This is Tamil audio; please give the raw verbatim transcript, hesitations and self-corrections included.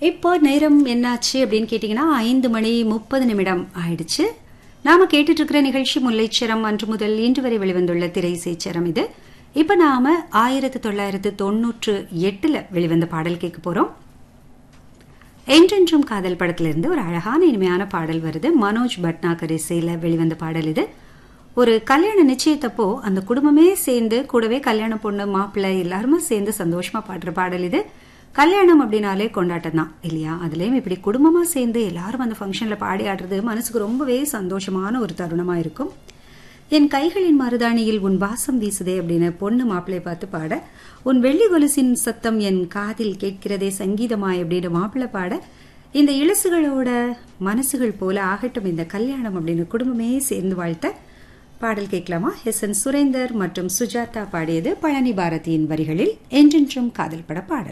இப்போ நேரம் என்னாச்சு அப்படின்னு கேட்டீங்கன்னா ஐந்து மணி முப்பது நிமிடம் ஆயிடுச்சு. நாம கேட்டுட்டு இருக்கிற நிகழ்ச்சி முல்லைச்சரம் அன்று முதல் இன்று வரை வெளிவந்துள்ள திரைசேச்சரம். இது இப்ப நாம ஆயிரத்தி தொள்ளாயிரத்து தொன்னூற்று எட்டுல வெளிவந்த பாடல் கேட்க போறோம். என்றென்றும் காதல் படத்திலிருந்து ஒரு அழகான இனிமையான பாடல் வருது. மனோஜ் பட்னாகர் இசையில வெளிவந்த பாடல் இது. ஒரு கல்யாண நிச்சயத்தப்போ அந்த குடும்பமே சேர்ந்து கூடவே கல்யாண பொண்ணு மாப்பிள்ளை எல்லாருமே சேர்ந்து சந்தோஷமா பாடுற பாடல் இது. கல்யாணம் அப்படின்னாலே கொண்டாட்டம் தான் இல்லையா? அதுலயும் இப்படி குடும்பமா சேர்ந்து எல்லாரும் அந்த ஃபங்க்ஷன்ல பாடி ஆடுறது மனசுக்கு ரொம்பவே சந்தோஷமான ஒரு தருணமா இருக்கும். என் கைகளின் மருதாணியில் உன் வாசம் வீசுதே அப்படின்னு பொண்ணு மாப்பிள்ளை பார்த்து பாட, உன் வெள்ளி கொலுசின் சத்தம் என் காதில் கேட்கிறதே சங்கீதமாய் அப்படின்னு மாப்பிள்ளை பாட, இந்த இளசுகளோட மனசுகள் போல ஆகட்டும் இந்த கல்யாணம் அப்படின்னு குடும்பமே சேர்ந்து வாழ்த்த பாடல் கேட்கலாமா? எஸ் என் சுரேந்தர் மற்றும் சுஜாதா பாடியது. பழனி பாரதியின் வரிகளில் என்றென்றும் காதல் பட பாடல்.